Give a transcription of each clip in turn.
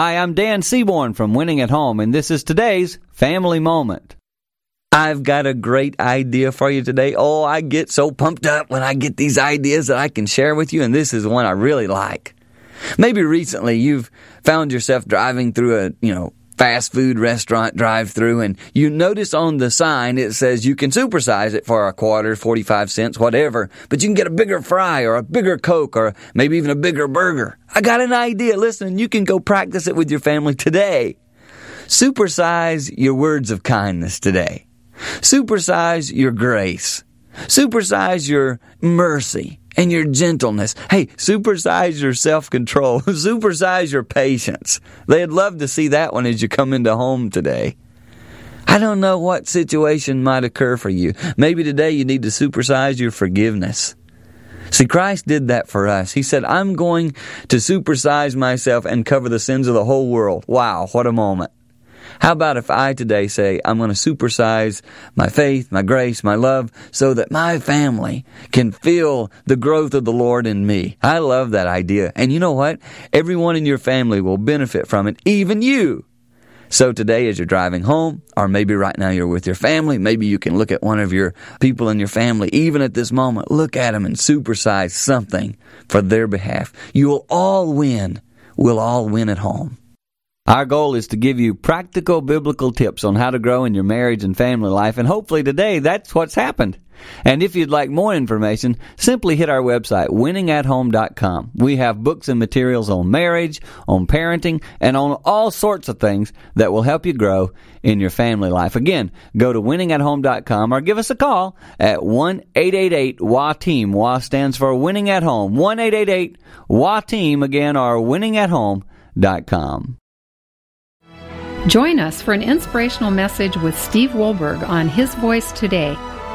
Hi, I'm Dan Seaborn from Winning at Home, and this is today's Family Moment. I've got a great idea for you today. Oh, I get so pumped up when I get these ideas that I can share with you, and this is one I really like. Maybe recently you've found yourself driving through a, fast food restaurant drive-through, and you notice on the sign it says you can supersize it for a quarter, 45 cents, whatever, but you can get a bigger fry or a bigger Coke or maybe even a bigger burger. I got an idea. Listen, you can go practice it with your family today. Supersize your words of kindness today. Supersize your grace. Supersize your mercy and your gentleness. Hey, supersize your self-control. Supersize your patience. They'd love to see that one as you come into home today. I don't know what situation might occur for you. Maybe today you need to supersize your forgiveness. See, Christ did that for us. He said, I'm going to supersize myself and cover the sins of the whole world. Wow, what a moment. How about if I today say, I'm going to supersize my faith, my grace, my love, so that my family can feel the growth of the Lord in me. I love that idea. And you know what? Everyone in your family will benefit from it, even you. So today as you're driving home, or maybe right now you're with your family, maybe you can look at one of your people in your family, even at this moment, look at them and supersize something for their behalf. You'll all win. We'll all win at home. Our goal is to give you practical biblical tips on how to grow in your marriage and family life, and hopefully today that's what's happened. And if you'd like more information, simply hit our website, winningathome.com. We have books and materials on marriage, on parenting, and on all sorts of things that will help you grow in your family life. Again, go to winningathome.com or give us a call at 1-888-WA-TEAM. WA stands for Winning at Home. 1-888-WA-TEAM, again, or winningathome.com. Join us for an inspirational message with Steve Wohlberg on His Voice Today.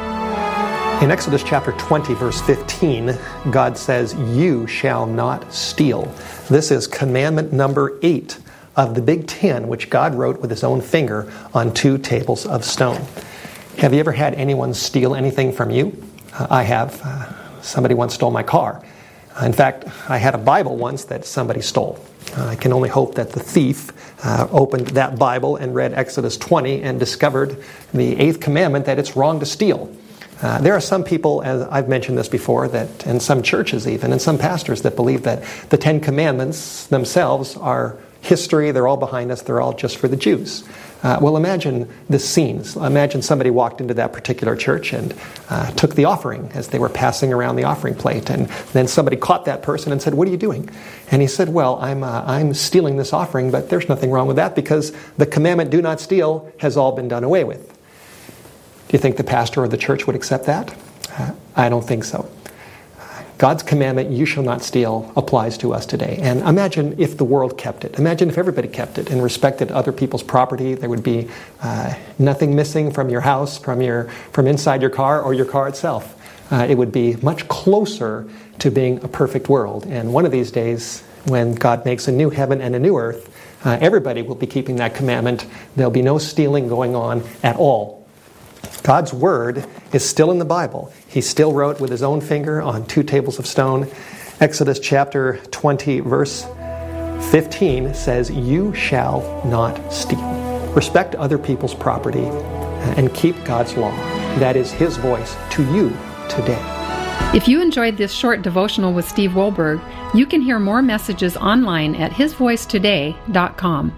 In Exodus chapter 20, verse 15, God says, "You shall not steal." This is commandment number 8 of the Big Ten, which God wrote with His own finger on 2 tables of stone. Have you ever had anyone steal anything from you? I have. Somebody once stole my car. In fact, I had a Bible once that somebody stole. I can only hope that the thief opened that Bible and read Exodus 20 and discovered the 8th commandment that it's wrong to steal. There are some people, as I've mentioned this before, that, and some churches even, and some pastors that believe that the 10 Commandments themselves are history, they're all behind us, they're all just for the Jews. Well, imagine this scene. Imagine somebody walked into that particular church and took the offering as they were passing around the offering plate, and then somebody caught that person and said, "What are you doing?" And he said, "Well, I'm stealing this offering, but there's nothing wrong with that because the commandment, do not steal, has all been done away with." Do you think the pastor or the church would accept that? I don't think so. God's commandment, "You shall not steal," applies to us today. And imagine if the world kept it. Imagine if everybody kept it and respected other people's property. There would be nothing missing from your house, from inside your car, or your car itself. It would be much closer to being a perfect world. And one of these days, when God makes a new heaven and a new earth, everybody will be keeping that commandment. There'll be no stealing going on at all. God's Word is still in the Bible. He still wrote with His own finger on 2 tables of stone. Exodus chapter 20, verse 15 says, "You shall not steal." Respect other people's property and keep God's law. That is His voice to you today. If you enjoyed this short devotional with Steve Wohlberg, you can hear more messages online at hisvoicetoday.com.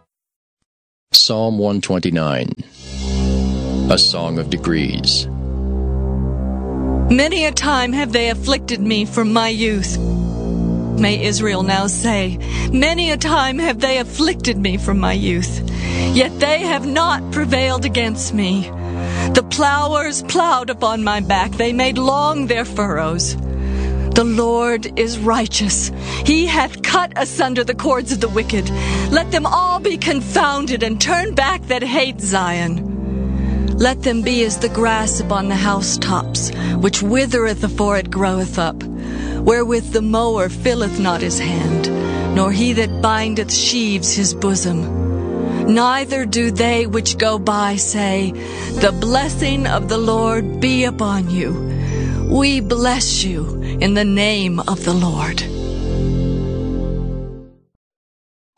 Psalm 129. A Song of Decrees. Many a time have they afflicted me from my youth. May Israel now say, many a time have they afflicted me from my youth, yet they have not prevailed against me. The plowers plowed upon my back, they made long their furrows. The Lord is righteous. He hath cut asunder the cords of the wicked. Let them all be confounded and turn back that hate Zion. Let them be as the grass upon the housetops, which withereth afore it groweth up, wherewith the mower filleth not his hand, nor he that bindeth sheaves his bosom. Neither do they which go by say, the blessing of the Lord be upon you. We bless you in the name of the Lord.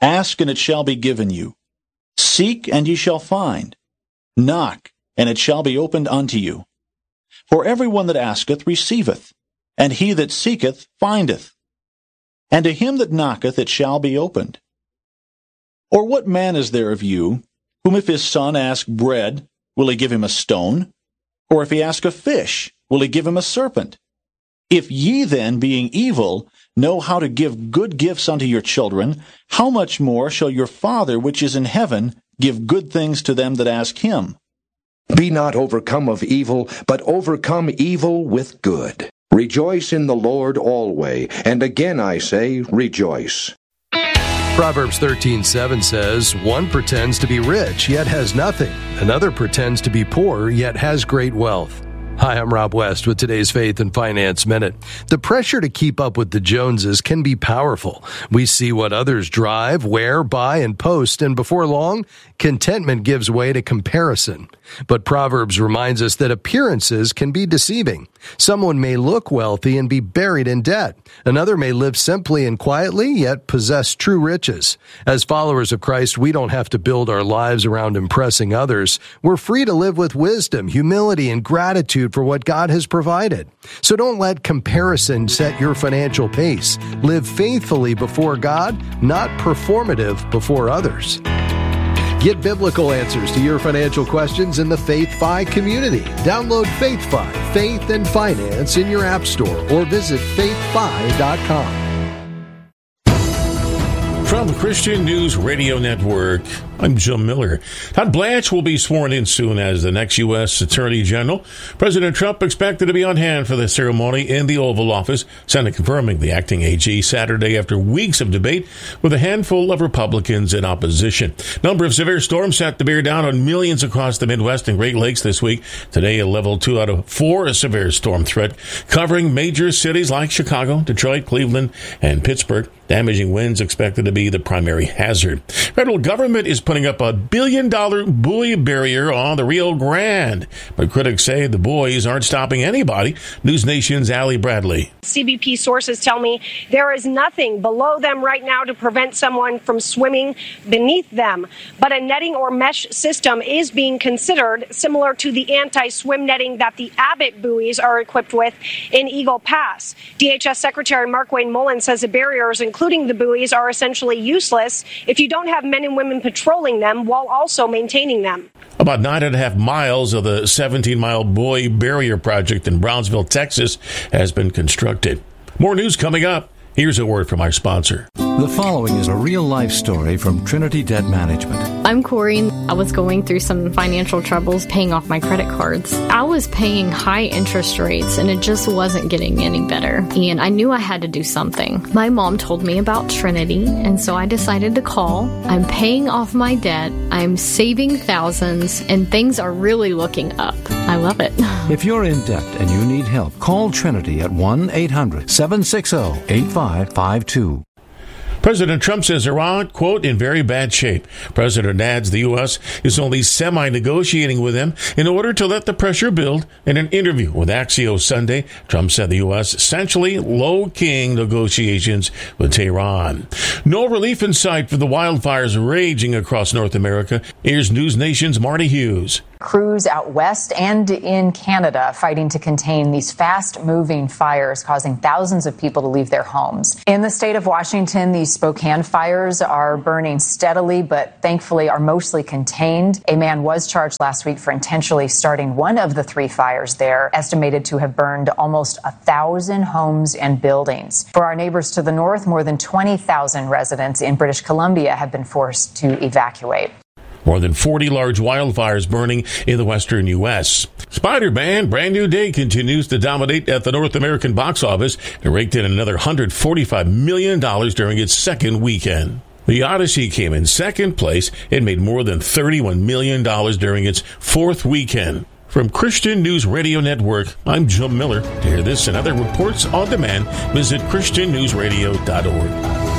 Ask, and it shall be given you. Seek, and ye shall find. Knock, and it shall be opened unto you. For every one that asketh receiveth, and he that seeketh findeth. And to him that knocketh it shall be opened. Or what man is there of you, whom if his son ask bread, will he give him a stone? Or if he ask a fish, will he give him a serpent? If ye then, being evil, know how to give good gifts unto your children, how much more shall your Father which is in heaven give good things to them that ask him? Be not overcome of evil, but overcome evil with good. Rejoice in the Lord always, and again I say, rejoice. Proverbs 13:7 says, "One pretends to be rich, yet has nothing. Another pretends to be poor, yet has great wealth." Hi, I'm Rob West with today's Faith and Finance Minute. The pressure to keep up with the Joneses can be powerful. We see what others drive, wear, buy, and post, and before long, contentment gives way to comparison. But Proverbs reminds us that appearances can be deceiving. Someone may look wealthy and be buried in debt. Another may live simply and quietly, yet possess true riches. As followers of Christ, we don't have to build our lives around impressing others. We're free to live with wisdom, humility, and gratitude for what God has provided. So don't let comparison set your financial pace. Live faithfully before God, not performative before others. Get biblical answers to your financial questions in the FaithFi community. Download FaithFi, Faith and Finance, in your app store or visit faithfi.com. From the Christian News Radio Network, I'm Jim Miller. Todd Blanche will be sworn in soon as the next U.S. Attorney General. President Trump expected to be on hand for the ceremony in the Oval Office, Senate confirming the acting AG Saturday after weeks of debate with a handful of Republicans in opposition. Number of severe storms set to bear down on millions across the Midwest and Great Lakes this week. Today, a level 2 out of 4 severe storm threat, covering major cities like Chicago, Detroit, Cleveland, and Pittsburgh. Damaging winds expected to be the primary hazard. Federal government is putting up $1 billion buoy barrier on the Rio Grande, but critics say the buoys aren't stopping anybody. News Nation's Allie Bradley. CBP sources tell me there is nothing below them right now to prevent someone from swimming beneath them, but a netting or mesh system is being considered, similar to the anti-swim netting that the Abbott buoys are equipped with in Eagle Pass. DHS Secretary Markwayne Mullin says the barriers, including the buoys, are essentially useless if you don't have men and women patrolling them while also maintaining them. About 9.5 miles of the 17-mile buoy barrier project in Brownsville, Texas, has been constructed. More news coming up. Here's a word from our sponsor. The following is a real-life story from Trinity Debt Management. I'm Corey. I was going through some financial troubles paying off my credit cards. I was paying high interest rates, and it just wasn't getting any better. And I knew I had to do something. My mom told me about Trinity, and so I decided to call. I'm paying off my debt. I'm saving thousands, and things are really looking up. I love it. If you're in debt and you need help, call Trinity at 1-800-760-8552. President Trump says Iran, quote, in very bad shape. President adds the U.S. is only semi-negotiating with them in order to let the pressure build. In an interview with Axios Sunday, Trump said the U.S. essentially low-keying negotiations with Tehran. No relief in sight for the wildfires raging across North America. Here's News Nation's Marty Hughes. Crews out west and in Canada fighting to contain these fast-moving fires, causing thousands of people to leave their homes. In the state of Washington, these Spokane fires are burning steadily, but thankfully are mostly contained. A man was charged last week for intentionally starting one of the 3 fires there, estimated to have burned almost 1,000 homes and buildings. For our neighbors to the north, more than 20,000 residents in British Columbia have been forced to evacuate. More than 40 large wildfires burning in the western U.S. Spider-Man Brand New Day continues to dominate at the North American box office. It raked in another $145 million during its second weekend. The Odyssey came in second place. It made more than $31 million during its fourth weekend. From Christian News Radio Network, I'm Jim Miller. To hear this and other reports on demand, visit ChristianNewsRadio.org.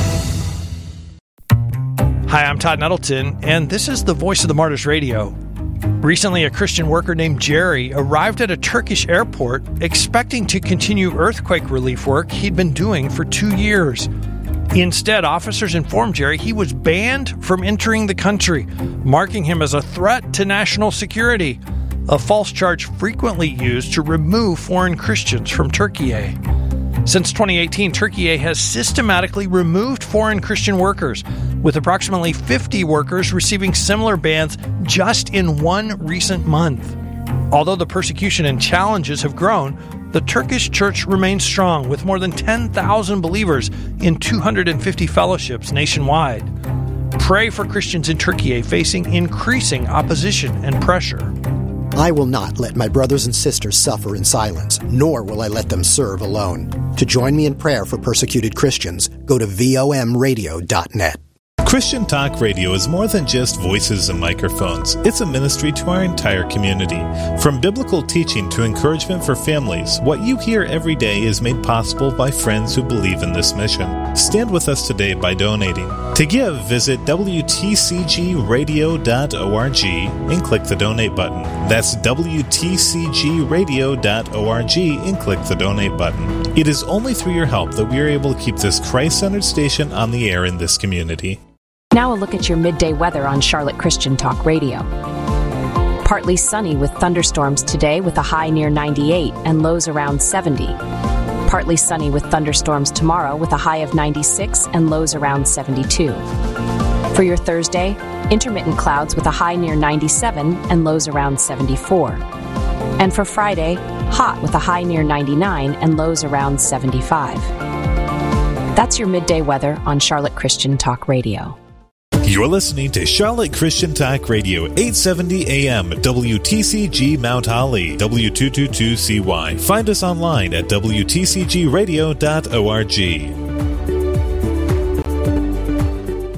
Hi, I'm Todd Nettleton, and this is the Voice of the Martyrs Radio. Recently, a Christian worker named Jerry arrived at a Turkish airport expecting to continue earthquake relief work he'd been doing for 2 years. Instead, officers informed Jerry he was banned from entering the country, marking him as a threat to national security, a false charge frequently used to remove foreign Christians from Turkey. Since 2018, Turkey has systematically removed foreign Christian workers, with approximately 50 workers receiving similar bans just in one recent month. Although the persecution and challenges have grown, the Turkish church remains strong, with more than 10,000 believers in 250 fellowships nationwide. Pray for Christians in Turkey facing increasing opposition and pressure. I will not let my brothers and sisters suffer in silence, nor will I let them serve alone. To join me in prayer for persecuted Christians, go to vomradio.net. Christian Talk Radio is more than just voices and microphones. It's a ministry to our entire community. From biblical teaching to encouragement for families, what you hear every day is made possible by friends who believe in this mission. Stand with us today by donating. To give, visit WTCGradio.org and click the donate button. That's WTCGradio.org and click the donate button. It is only through your help that we are able to keep this Christ-centered station on the air in this community. Now a look at your midday weather on Charlotte Christian Talk Radio. Partly sunny with thunderstorms today with a high near 98 and lows around 70. Partly sunny with thunderstorms tomorrow with a high of 96 and lows around 72. For your Thursday, intermittent clouds with a high near 97 and lows around 74. And for Friday, hot with a high near 99 and lows around 75. That's your midday weather on Charlotte Christian Talk Radio. You're listening to Charlotte Christian Talk Radio, 870 AM, WTCG Mount Holly, W222CY. Find us online at WTCGradio.org.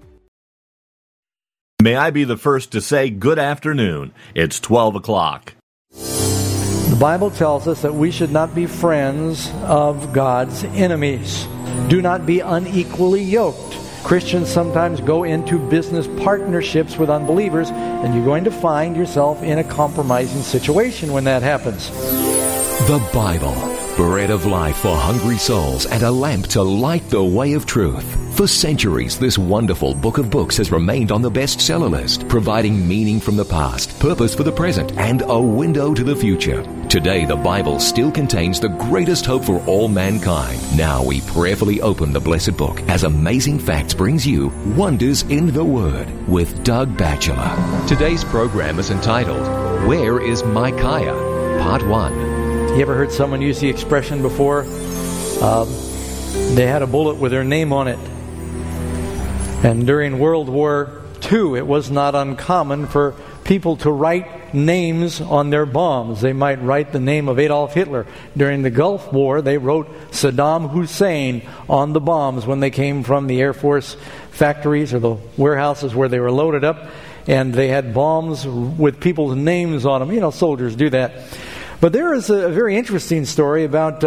May I be the first to say good afternoon. It's 12 o'clock. The Bible tells us that we should not be friends of God's enemies. Do not be unequally yoked. Christians sometimes go into business partnerships with unbelievers, and you're going to find yourself in a compromising situation when that happens. The Bible, bread of life for hungry souls and a lamp to light the way of truth. For centuries, this wonderful book of books has remained on the bestseller list, providing meaning from the past, purpose for the present, and a window to the future. Today, the Bible still contains the greatest hope for all mankind. Now we prayerfully open the blessed book as Amazing Facts brings you Wonders in the Word with Doug Batchelor. Today's program is entitled, Where is Micaiah? Part 1. You ever heard someone use the expression before? They had a bullet with their name on it. And during World War II, it was not uncommon for people to write names on their bombs. They might write the name of Adolf Hitler. During the Gulf War, they wrote Saddam Hussein on the bombs when they came from the Air Force factories or the warehouses where they were loaded up, and they had bombs with people's names on them. You know, soldiers do that. But there is a very interesting story about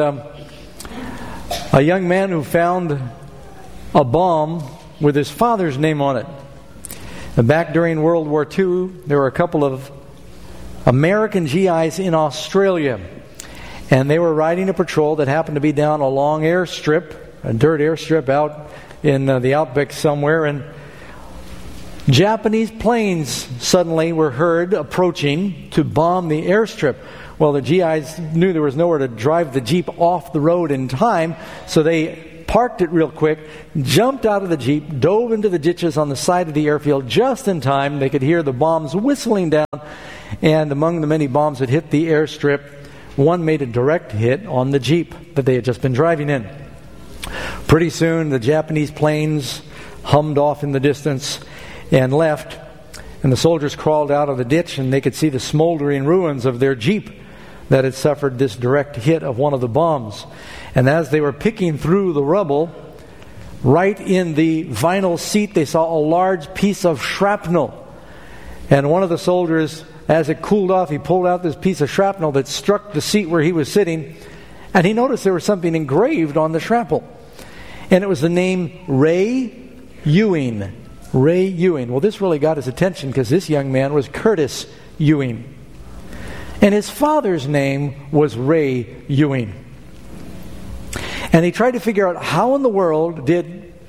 a young man who found a bomb with his father's name on it. And back during World War II, there were a couple of American GIs in Australia, and they were riding a patrol that happened to be down a long airstrip, a dirt airstrip out in the outback somewhere, and Japanese planes suddenly were heard approaching to bomb the airstrip. Well, the GIs knew there was nowhere to drive the Jeep off the road in time, so they parked it real quick, jumped out of the Jeep, dove into the ditches on the side of the airfield just in time. They could hear the bombs whistling down, and among the many bombs that hit the airstrip, one made a direct hit on the Jeep that they had just been driving in. Pretty soon, the Japanese planes hummed off in the distance and left, and the soldiers crawled out of the ditch, and they could see the smoldering ruins of their Jeep that had suffered this direct hit of one of the bombs. And as they were picking through the rubble, right in the vinyl seat, they saw a large piece of shrapnel. And one of the soldiers, as it cooled off, he pulled out this piece of shrapnel that struck the seat where he was sitting, and he noticed there was something engraved on the shrapnel. And it was the name Ray Ewing. Ray Ewing. Well, this really got his attention because this young man was Curtis Ewing. And his father's name was Ray Ewing. And he tried to figure out how in the world did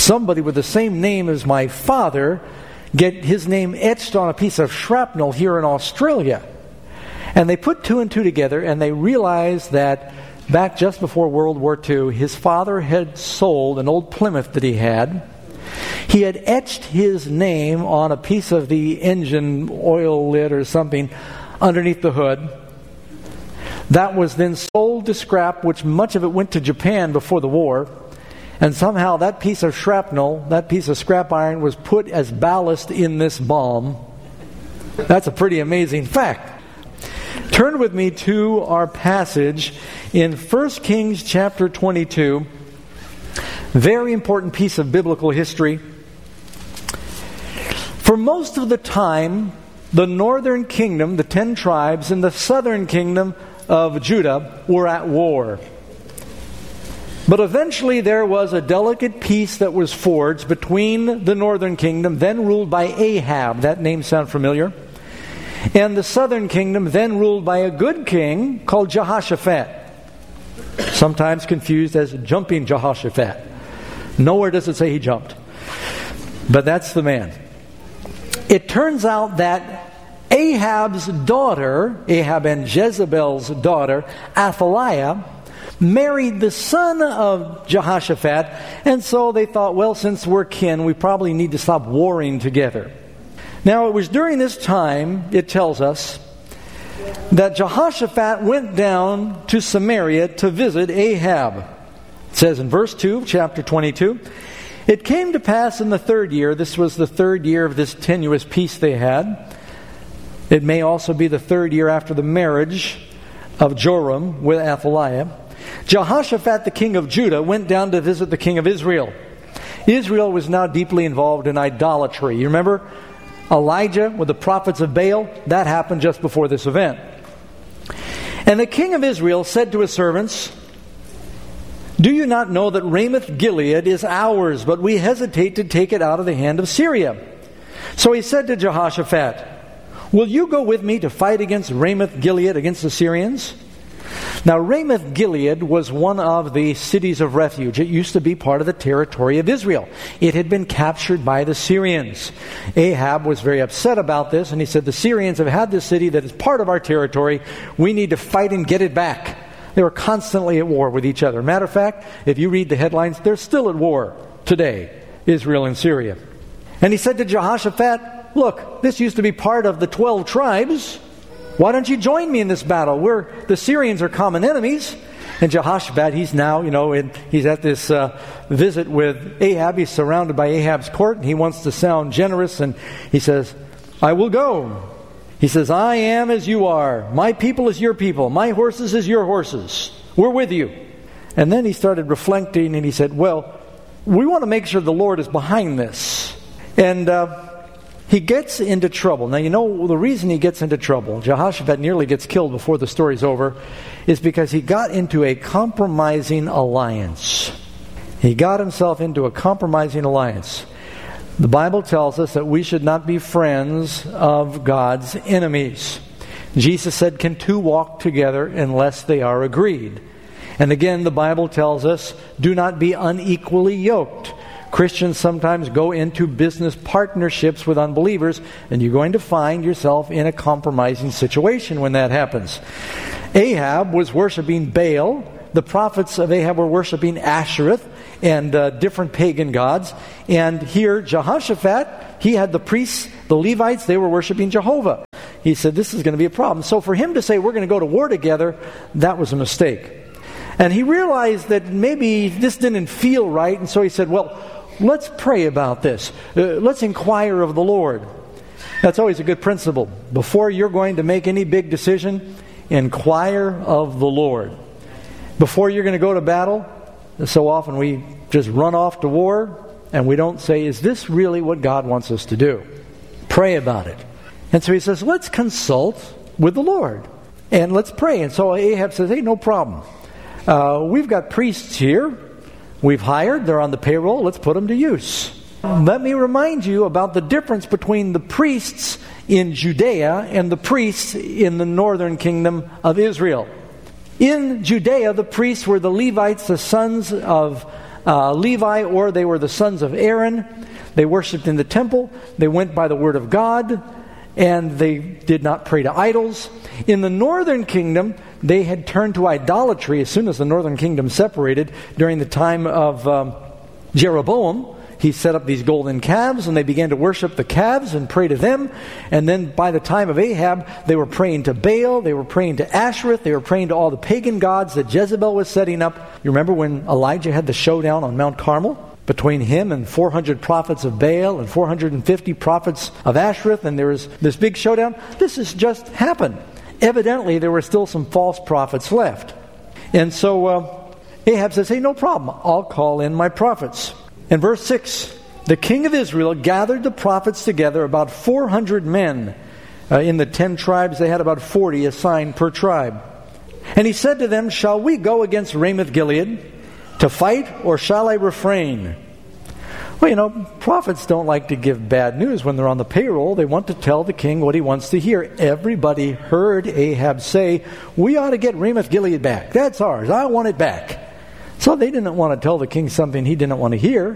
somebody with the same name as my father get his name etched on a piece of shrapnel here in Australia. And they put two and two together, and they realized that back just before World War II, his father had sold an old Plymouth that he had. He had etched his name on a piece of the engine oil lid or something underneath the hood. That was then sold to scrap, which much of it went to Japan before the war. And somehow that piece of shrapnel, that piece of scrap iron, was put as ballast in this bomb. That's a pretty amazing fact. Turn with me to our passage in 1 Kings chapter 22. Very important piece of biblical history. For most of the time, the northern kingdom, the 10 tribes, and the southern kingdom of Judah were at war. But eventually there was a delicate peace that was forged between the northern kingdom, then ruled by Ahab. That name sound familiar? And the southern kingdom, then ruled by a good king called Jehoshaphat. Sometimes confused as jumping Jehoshaphat. Nowhere does it say he jumped. But that's the man. It turns out that Ahab's daughter, Ahab and Jezebel's daughter, Athaliah, married the son of Jehoshaphat, and so they thought, well, since we're kin, we probably need to stop warring together. Now, it was during this time, it tells us, that Jehoshaphat went down to Samaria to visit Ahab. It says in verse 2, chapter 22, it came to pass in the 3rd year, this was the 3rd year of this tenuous peace they had. It may also be the 3rd year after the marriage of Joram with Athaliah. Jehoshaphat, the king of Judah, went down to visit the king of Israel. Israel was now deeply involved in idolatry. You remember Elijah with the prophets of Baal? That happened just before this event. And the king of Israel said to his servants, "Do you not know that Ramoth Gilead is ours, but we hesitate to take it out of the hand of Syria?" So he said to Jehoshaphat, "Will you go with me to fight against Ramoth Gilead, against the Syrians?" Now, Ramoth Gilead was one of the cities of refuge. It used to be part of the territory of Israel. It had been captured by the Syrians. Ahab was very upset about this, and he said, "The Syrians have had this city that is part of our territory. We need to fight and get it back." They were constantly at war with each other. Matter of fact, if you read the headlines, they're still at war today, Israel and Syria. And he said to Jehoshaphat, "Look, this used to be part of the 12 tribes. Why don't you join me in this battle? The Syrians are common enemies." And Jehoshaphat, he's now, he's at this visit with Ahab. He's surrounded by Ahab's court, and he wants to sound generous, and he says, "I will go." He says, "I am as you are. My people is your people. My horses is your horses. We're with you." And then he started reflecting, and he said, "Well, we want to make sure the Lord is behind this." And he gets into trouble. Now, the reason he gets into trouble, Jehoshaphat nearly gets killed before the story's over, is because he got into a compromising alliance. He got himself into a compromising alliance. The Bible tells us that we should not be friends of God's enemies. Jesus said, "Can two walk together unless they are agreed?" And again, the Bible tells us, "Do not be unequally yoked." Christians sometimes go into business partnerships with unbelievers, and you're going to find yourself in a compromising situation when that happens. Ahab was worshiping Baal. The prophets of Ahab were worshiping Ashereth and different pagan gods. And here, Jehoshaphat, he had the priests, the Levites, they were worshiping Jehovah. He said, this is going to be a problem. So for him to say, we're going to go to war together, that was a mistake. And he realized that maybe this didn't feel right, and so he said, well, let's pray about this. Let's inquire of the Lord. That's always a good principle. Before you're going to make any big decision, inquire of the Lord. Before you're going to go to battle, so often we just run off to war, and we don't say, is this really what God wants us to do? Pray about it. And so he says, let's consult with the Lord, and let's pray. And so Ahab says, hey, no problem. We've got priests here. We've hired. They're on the payroll. Let's put them to use. Let me remind you about the difference between the priests in Judea and the priests in the northern kingdom of Israel. In Judea, the priests were the Levites, the sons of Levi, or they were the sons of Aaron. They worshipped in the temple. They went by the word of God, and they did not pray to idols. In the northern kingdom, they had turned to idolatry as soon as the northern kingdom separated. During the time of Jeroboam, he set up these golden calves, and they began to worship the calves and pray to them. And then by the time of Ahab, they were praying to Baal, they were praying to Ashereth, they were praying to all the pagan gods that Jezebel was setting up. You remember when Elijah had the showdown on Mount Carmel between him and 400 prophets of Baal and 450 prophets of Ashereth, and there was this big showdown? This has just happened. Evidently, there were still some false prophets left. And so Ahab says, hey, no problem, I'll call in my prophets. In verse 6, the king of Israel gathered the prophets together, about 400 men. In the 10 tribes, they had about 40 assigned per tribe. And he said to them, shall we go against Ramoth-Gilead to fight, or shall I refrain? Well, prophets don't like to give bad news when they're on the payroll. They want to tell the king what he wants to hear. Everybody heard Ahab say, we ought to get Ramoth-Gilead back. That's ours. I want it back. So they didn't want to tell the king something he didn't want to hear.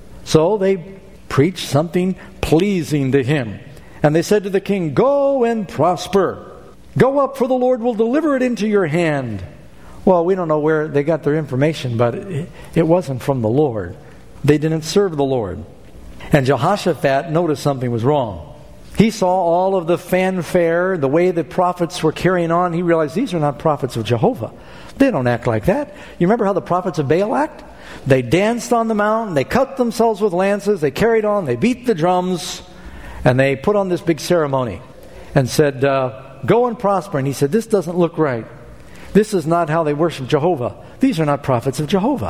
So they preached something pleasing to him. And they said to the king, go and prosper. Go up, for the Lord will deliver it into your hand. Well, we don't know where they got their information, but it wasn't from the Lord. They didn't serve the Lord. And Jehoshaphat noticed something was wrong. He saw all of the fanfare, the way the prophets were carrying on. He realized these are not prophets of Jehovah. They don't act like that. You remember how the prophets of Baal act? They danced on the mountain, they cut themselves with lances, they carried on, they beat the drums, and they put on this big ceremony and said, go and prosper. And he said, this doesn't look right. This is not how they worship Jehovah. These are not prophets of Jehovah.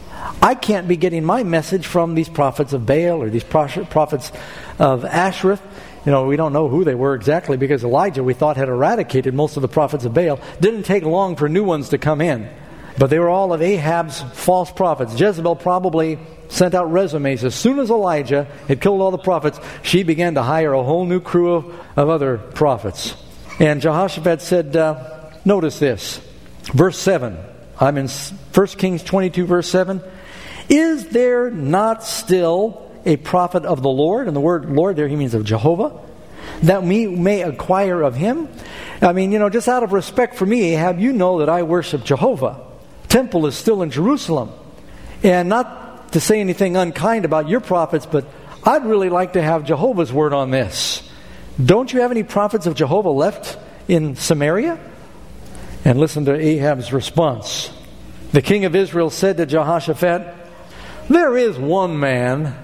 I can't be getting my message from these prophets of Baal or these prophets of Ashereth. We don't know who they were exactly, because Elijah, we thought, had eradicated most of the prophets of Baal. Didn't take long for new ones to come in. But they were all of Ahab's false prophets. Jezebel probably sent out resumes. As soon as Elijah had killed all the prophets, she began to hire a whole new crew of other prophets. And Jehoshaphat said, notice this, verse 7. I'm in 1 Kings 22, verse 7. Is there not still a prophet of the Lord? And the word Lord there, he means of Jehovah. That we may acquire of him. I mean, just out of respect for me, Ahab, you know that I worship Jehovah. Temple is still in Jerusalem. And not to say anything unkind about your prophets, but I'd really like to have Jehovah's word on this. Don't you have any prophets of Jehovah left in Samaria? And listen to Ahab's response. The king of Israel said to Jehoshaphat, there is one man.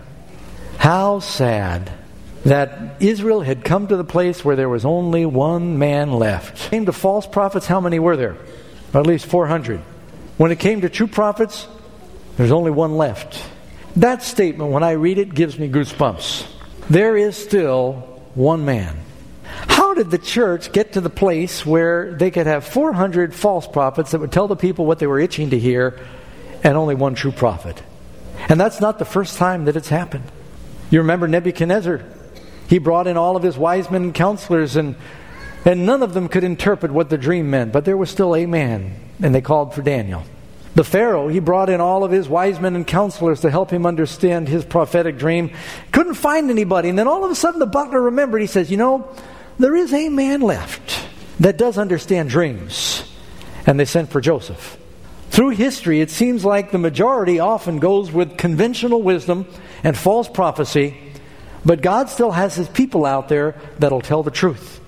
How sad that Israel had come to the place where there was only one man left. When it came to false prophets, how many were there? At least 400. When it came to true prophets, there's only one left. That statement, when I read it, gives me goosebumps. There is still one man. How did the church get to the place where they could have 400 false prophets that would tell the people what they were itching to hear, and only one true prophet? And that's not the first time that it's happened. You remember Nebuchadnezzar. He brought in all of his wise men and counselors, and none of them could interpret what the dream meant. But there was still a man, and they called for Daniel. The Pharaoh, he brought in all of his wise men and counselors to help him understand his prophetic dream. Couldn't find anybody. And then all of a sudden the butler remembered. He says, there is a man left that does understand dreams. And they sent for Joseph. Through history, it seems like the majority often goes with conventional wisdom and false prophecy, but God still has his people out there that'll tell the truth.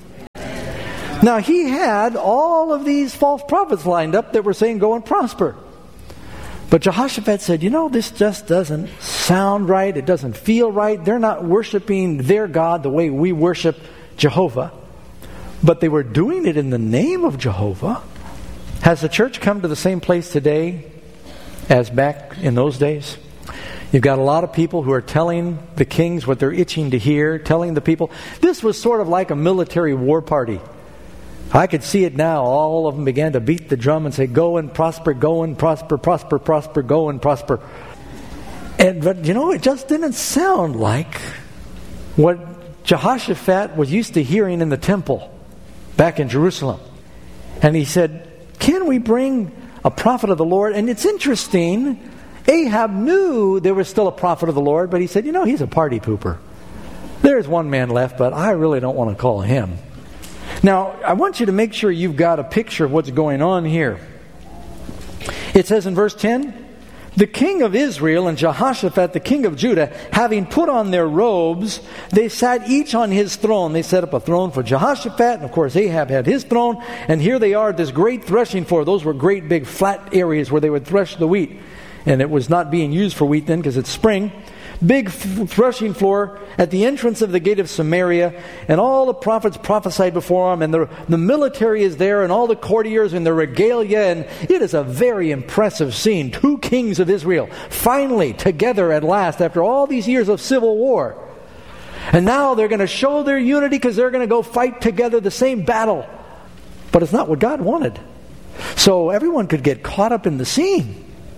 Now, he had all of these false prophets lined up that were saying, go and prosper. But Jehoshaphat said, this just doesn't sound right. It doesn't feel right. They're not worshiping their God the way we worship Jehovah. But they were doing it in the name of Jehovah. Has the church come to the same place today as back in those days? You've got a lot of people who are telling the kings what they're itching to hear, telling the people. This was sort of like a military war party. I could see it now. All of them began to beat the drum and say, go and prosper, prosper, prosper, go and prosper. But it just didn't sound like what Jehoshaphat was used to hearing in the temple back in Jerusalem. And he said, can we bring a prophet of the Lord? And it's interesting, Ahab knew there was still a prophet of the Lord, but he said, he's a party pooper. There's one man left, but I really don't want to call him. Now, I want you to make sure you've got a picture of what's going on here. It says in verse 10, the king of Israel and Jehoshaphat, the king of Judah, having put on their robes, they sat each on his throne. They set up a throne for Jehoshaphat, and of course Ahab had his throne. And here they are at this great threshing floor. Those were great big flat areas where they would thresh the wheat. And it was not being used for wheat then because it's spring. Big threshing floor at the entrance of the gate of Samaria, and all the prophets prophesied before him, and the military is there, and all the courtiers in their regalia, and it is a very impressive scene. 2 kings of Israel finally together at last after all these years of civil war. And now they're going to show their unity because they're going to go fight together the same battle. But it's not what God wanted. So everyone could get caught up in the scene.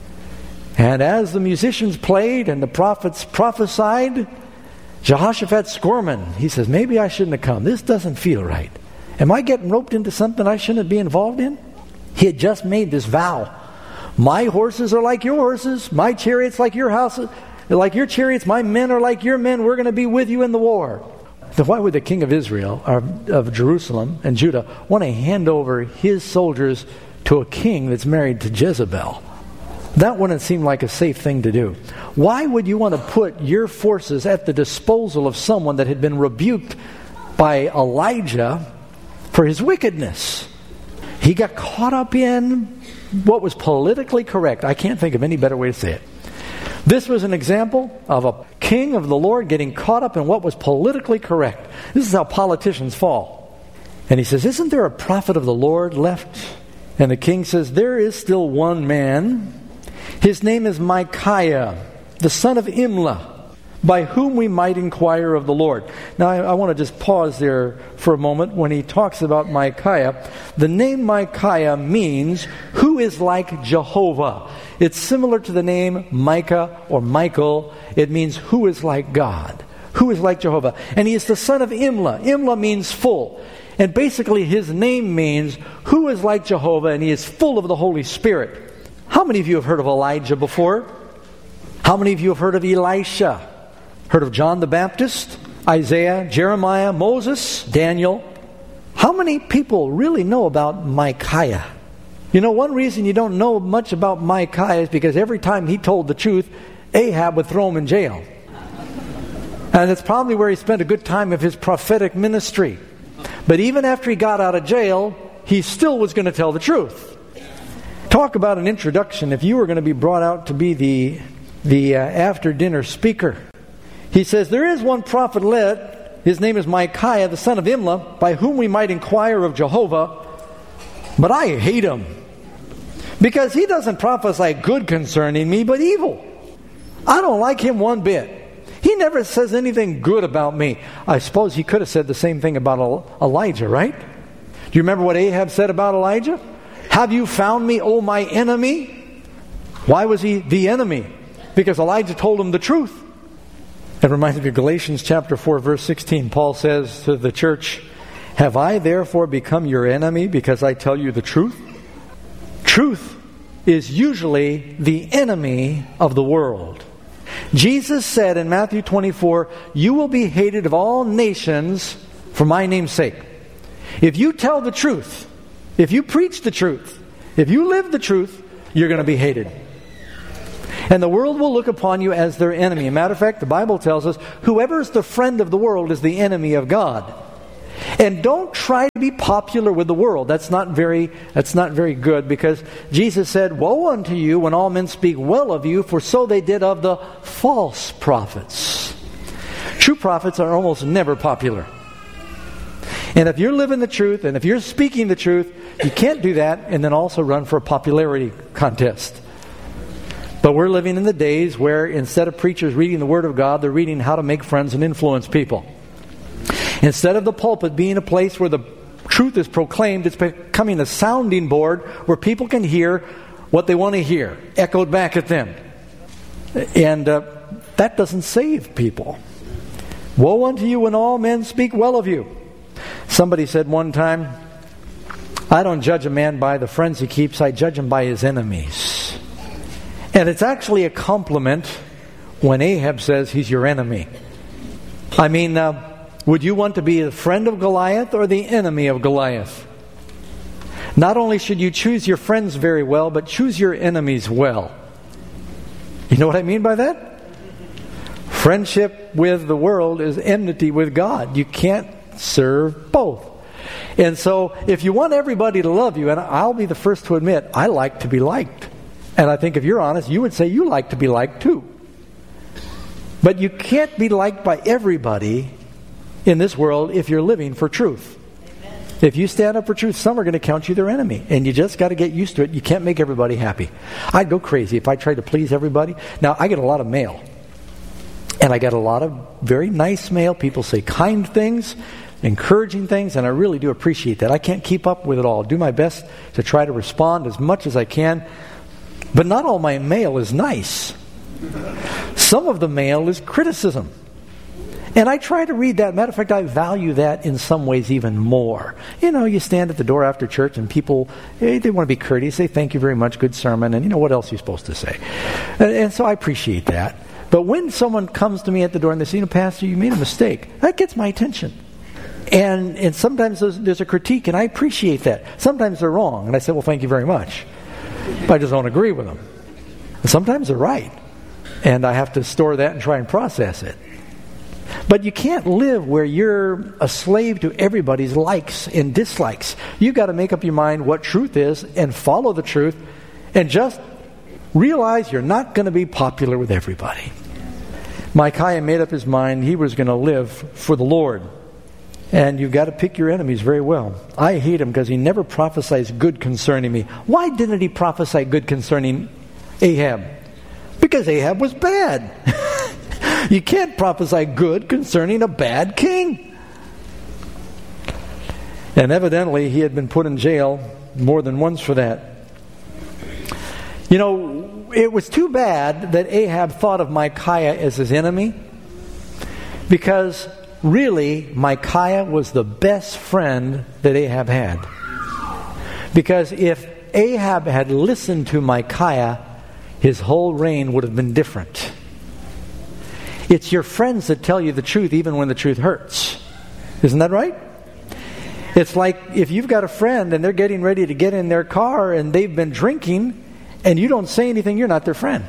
And as the musicians played and the prophets prophesied, Jehoshaphat squirming. He says, maybe I shouldn't have come. This doesn't feel right. Am I getting roped into something I shouldn't be involved in? He had just made this vow. My horses are like your horses. My chariots like your houses. Like your chariots, my men are like your men. We're going to be with you in the war. So why would the king of Israel, of Jerusalem and Judah, want to hand over his soldiers to a king that's married to Jezebel? That wouldn't seem like a safe thing to do. Why would you want to put your forces at the disposal of someone that had been rebuked by Elijah for his wickedness? He got caught up in what was politically correct. I can't think of any better way to say it. This was an example of a king of the Lord getting caught up in what was politically correct. This is how politicians fall. And he says, isn't there a prophet of the Lord left? And the king says, there is still one man. His name is Micaiah, the son of Imlah, by whom we might inquire of the Lord. Now, I want to just pause there for a moment. When he talks about Micaiah, the name Micaiah means who is like Jehovah. It's similar to the name Micah or Michael. It means who is like God, who is like Jehovah. And he is the son of Imlah. Imlah means full. And basically his name means who is like Jehovah, and he is full of the Holy Spirit. How many of you have heard of Elijah before? How many of you have heard of Elisha? Heard of John the Baptist, Isaiah, Jeremiah, Moses, Daniel? How many people really know about Micaiah? One reason you don't know much about Micaiah is because every time he told the truth, Ahab would throw him in jail. And that's probably where he spent a good time of his prophetic ministry. But even after he got out of jail, he still was going to tell the truth. Talk about an introduction. If you were going to be brought out to be the after-dinner speaker. He says, there is one prophet led. His name is Micaiah, the son of Imlah, by whom we might inquire of Jehovah. But I hate him, because he doesn't prophesy good concerning me, but evil. I don't like him one bit. He never says anything good about me. I suppose he could have said the same thing about Elijah, right? Do you remember what Ahab said about Elijah? Have you found me, O my enemy? Why was he the enemy? Because Elijah told him the truth. It reminds me of Galatians chapter 4, verse 16. Paul says to the church, have I therefore become your enemy because I tell you the truth? Truth is usually the enemy of the world. Jesus said in Matthew 24, you will be hated of all nations for my name's sake. If you tell the truth, if you preach the truth, if you live the truth, you're going to be hated. And the world will look upon you as their enemy. Matter of fact, the Bible tells us, whoever is the friend of the world is the enemy of God. And don't try to be popular with the world. That's not very good, because Jesus said, woe unto you when all men speak well of you, for so they did of the false prophets. True prophets are almost never popular. And if you're living the truth, and if you're speaking the truth, you can't do that and then also run for a popularity contest. But we're living in the days where instead of preachers reading the Word of God, they're reading how to make friends and influence people. Instead of the pulpit being a place where the truth is proclaimed, it's becoming a sounding board where people can hear what they want to hear, echoed back at them. And that doesn't save people. Woe unto you when all men speak well of you. Somebody said one time, I don't judge a man by the friends he keeps, I judge him by his enemies. And it's actually a compliment when Ahab says he's your enemy. I mean, would you want to be a friend of Goliath or the enemy of Goliath? Not only should you choose your friends very well, but choose your enemies well. You know what I mean by that? Friendship with the world is enmity with God. You can't serve both. And so, if you want everybody to love you, and I'll be the first to admit, I like to be liked. And I think if you're honest, you would say you like to be liked too. But you can't be liked by everybody in this world if you're living for truth. Amen. If you stand up for truth, some are going to count you their enemy. And you just got to get used to it. You can't make everybody happy. I'd go crazy if I tried to please everybody. Now, I get a lot of mail. And I get a lot of very nice mail. People say kind things, encouraging things, and I really do appreciate that. I can't keep up with it all. I do my best to try to respond as much as I can. But not all my mail is nice. Some of the mail is criticism. And I try to read that. Matter of fact, I value that in some ways even more. You know, you stand at the door after church and people, they want to be courteous. Say, thank you very much, good sermon. And you know, what else are you supposed to say? And so I appreciate that. But when someone comes to me at the door and they say, Pastor, you made a mistake, that gets my attention. And sometimes there's a critique, and I appreciate that. Sometimes they're wrong, and I say, well, thank you very much. But I just don't agree with them. And sometimes they're right, and I have to store that and try and process it. But you can't live where you're a slave to everybody's likes and dislikes. You've got to make up your mind what truth is and follow the truth, and just realize you're not going to be popular with everybody. Micaiah made up his mind he was going to live for the Lord. And you've got to pick your enemies very well. I hate him because he never prophesies good concerning me. Why didn't he prophesy good concerning Ahab? Because Ahab was bad. You can't prophesy good concerning a bad king. And evidently he had been put in jail more than once for that. You know, it was too bad that Ahab thought of Micaiah as his enemy, because really, Micaiah was the best friend that Ahab had. Because if Ahab had listened to Micaiah, his whole reign would have been different. It's your friends that tell you the truth even when the truth hurts. Isn't that right? It's like if you've got a friend and they're getting ready to get in their car and they've been drinking and you don't say anything, you're not their friend.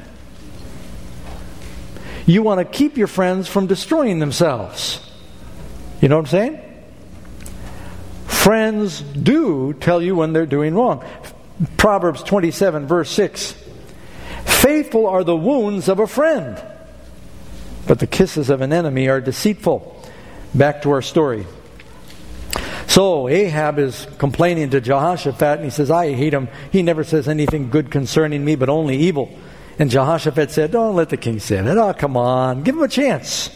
You want to keep your friends from destroying themselves. You know what I'm saying? Friends do tell you when they're doing wrong. Proverbs 27 verse 6. Faithful are the wounds of a friend, but the kisses of an enemy are deceitful. Back to our story. So Ahab is complaining to Jehoshaphat, and he says, I hate him. He never says anything good concerning me, but only evil. And Jehoshaphat said, don't let the king say that. Oh, come on. Give him a chance.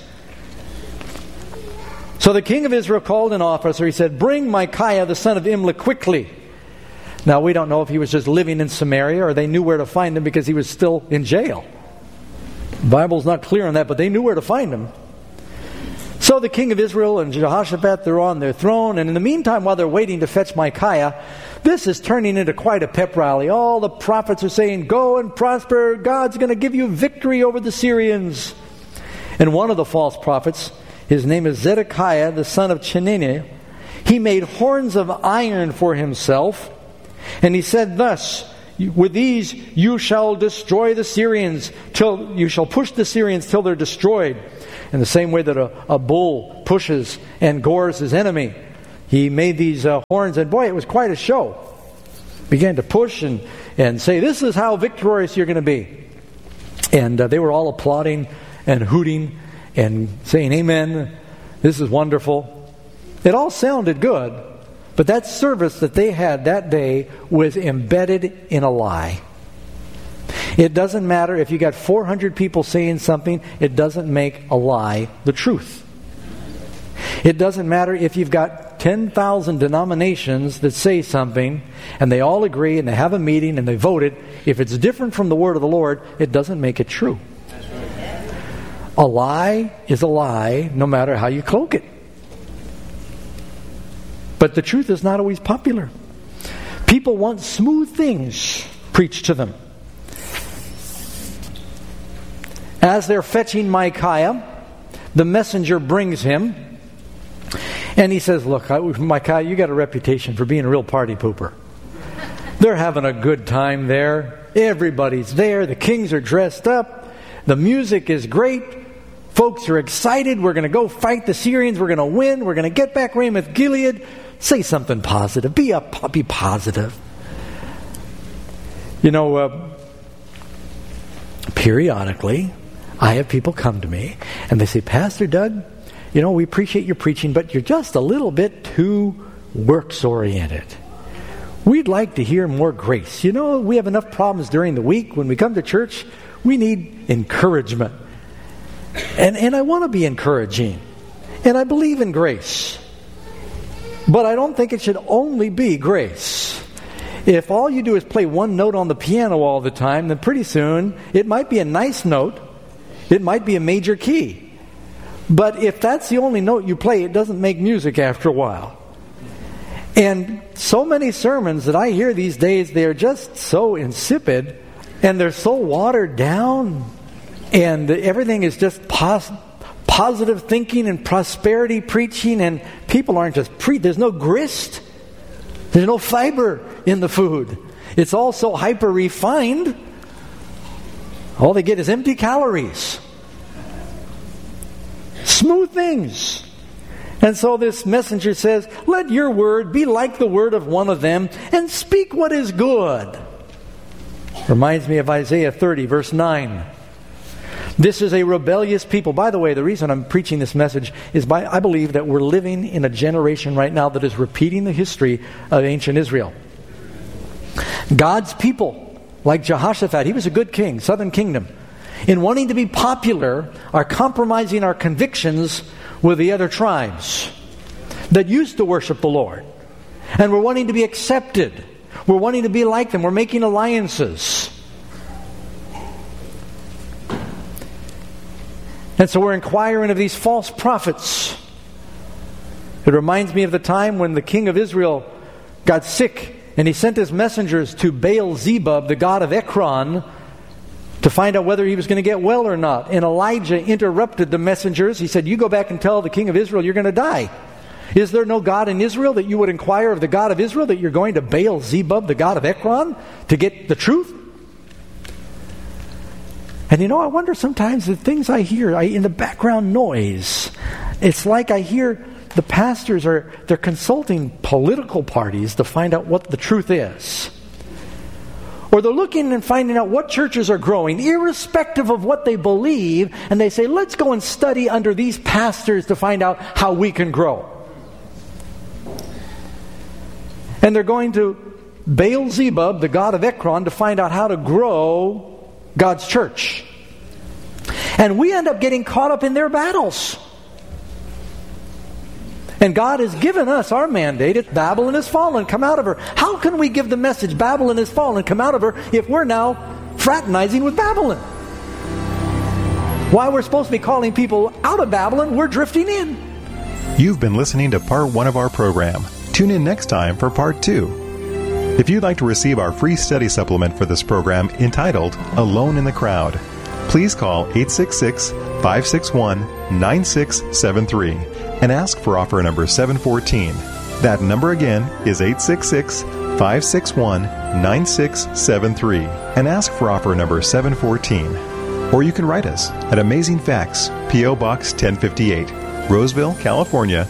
So the king of Israel called an officer. He said, bring Micaiah the son of Imlah quickly. Now we don't know if he was just living in Samaria or they knew where to find him because he was still in jail. The Bible's not clear on that, but they knew where to find him. So the king of Israel and Jehoshaphat, they're on their throne. And in the meantime, while they're waiting to fetch Micaiah, this is turning into quite a pep rally. All the prophets are saying, go and prosper. God's going to give you victory over the Syrians. And one of the false prophets, his name is Zedekiah, the son of Chenaanah, he made horns of iron for himself. And he said thus, with these you shall destroy the Syrians, till you shall push the Syrians till they're destroyed. In the same way that a bull pushes and gores his enemy, he made these horns, and boy, it was quite a show. Began to push and say, this is how victorious you're going to be. And they were all applauding and hooting and saying, amen, this is wonderful. It all sounded good, but that service that they had that day was embedded in a lie. It doesn't matter if you got 400 people saying something, it doesn't make a lie the truth. It doesn't matter if you've got 10,000 denominations that say something and they all agree and they have a meeting and they voted. If it's different from the word of the Lord, it doesn't make it true. A lie is a lie no matter how you cloak it. But the truth is not always popular. People want smooth things preached to them. As they're fetching Micaiah, the messenger brings him, and he says, look, Micaiah, you got a reputation for being a real party pooper. They're having a good time there. Everybody's there. The kings are dressed up. The music is great. Folks are excited. We're going to go fight the Syrians. We're going to win. We're going to get back Ramoth Gilead. Say something positive. Be positive. You know, periodically, I have people come to me and they say, Pastor Doug, you know, we appreciate your preaching, but you're just a little bit too works-oriented. We'd like to hear more grace. You know, we have enough problems during the week. When we come to church, we need encouragement. And I want to be encouraging. And I believe in grace. But I don't think it should only be grace. If all you do is play one note on the piano all the time, then pretty soon it might be a nice note. It might be a major key. But if that's the only note you play, it doesn't make music after a while. And so many sermons that I hear these days, they're just so insipid and they're so watered down, and everything is just positive thinking and prosperity preaching, and people aren't just there's no grist, there's no fiber in the food. It's all so hyper refined. All they get is empty calories. Smooth things. And so this messenger says, let your word be like the word of one of them, and speak what is good. Reminds me of Isaiah 30, verse 9. This is a rebellious people. By the way, the reason I'm preaching this message is I believe that we're living in a generation right now that is repeating the history of ancient Israel. God's people, like Jehoshaphat, he was a good king, southern kingdom, in wanting to be popular, are compromising our convictions with the other tribes that used to worship the Lord. And we're wanting to be accepted. We're wanting to be like them. We're making alliances. And so we're inquiring of these false prophets. It reminds me of the time when the king of Israel got sick, and he sent his messengers to Baal-zebub, the god of Ekron, to find out whether he was going to get well or not. And Elijah interrupted the messengers. He said, you go back and tell the king of Israel you're going to die. Is there no God in Israel that you would inquire of the God of Israel, that you're going to Baal-zebub, the god of Ekron, to get the truth? And you know, I wonder sometimes the things I hear in the background noise, it's like I hear the pastors they're consulting political parties to find out what the truth is. Or they're looking and finding out what churches are growing, irrespective of what they believe, and they say, let's go and study under these pastors to find out how we can grow. And they're going to Baal-zebub, the god of Ekron, to find out how to grow God's church. And we end up getting caught up in their battles. And God has given us our mandate. It's Babylon has fallen, come out of her. How can we give the message, Babylon has fallen, come out of her, if we're now fraternizing with Babylon? While we're supposed to be calling people out of Babylon, we're drifting in. You've been listening to part 1 of our program. Tune in next time for part 2. If you'd like to receive our free study supplement for this program entitled Alone in the Crowd, please call 866-561-9673 and ask for offer number 714. That number again is 866-561-9673 and ask for offer number 714. Or you can write us at Amazing Facts, P.O. Box 1058, Roseville, California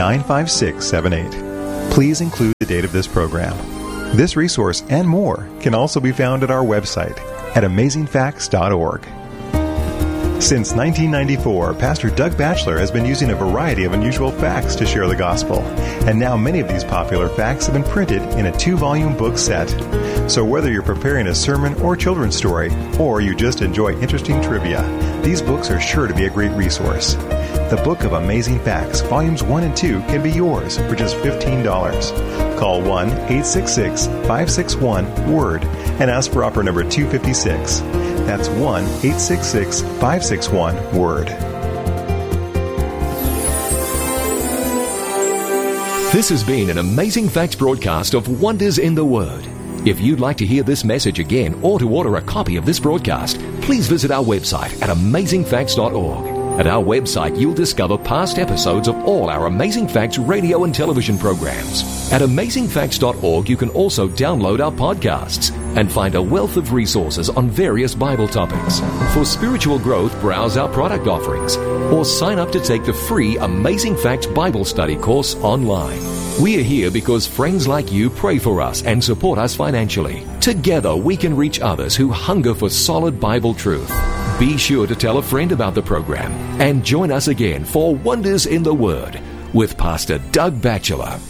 95678. Please include the date of this program. This resource and more can also be found at our website at amazingfacts.org. Since 1994, Pastor Doug Batchelor has been using a variety of unusual facts to share the gospel, and now many of these popular facts have been printed in a 2-volume book set. So whether you're preparing a sermon or children's story, or you just enjoy interesting trivia, these books are sure to be a great resource. The Book of Amazing Facts, Volumes 1 and 2 can be yours for just $15. Call 1-866-561-WORD and ask for offer number 256. That's 1-866-561-WORD. This has been an Amazing Facts broadcast of Wonders in the Word. If you'd like to hear this message again or to order a copy of this broadcast, please visit our website at amazingfacts.org. At our website, you'll discover past episodes of all our Amazing Facts radio and television programs. At amazingfacts.org, you can also download our podcasts and find a wealth of resources on various Bible topics. For spiritual growth, browse our product offerings or sign up to take the free Amazing Facts Bible Study course online. We are here because friends like you pray for us and support us financially. Together, we can reach others who hunger for solid Bible truth. Be sure to tell a friend about the program and join us again for Wonders in the Word with Pastor Doug Batchelor.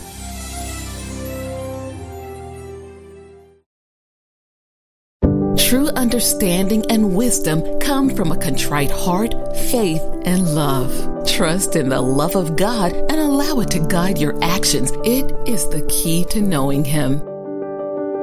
True understanding and wisdom come from a contrite heart, faith, and love. Trust in the love of God and allow it to guide your actions. It is the key to knowing Him.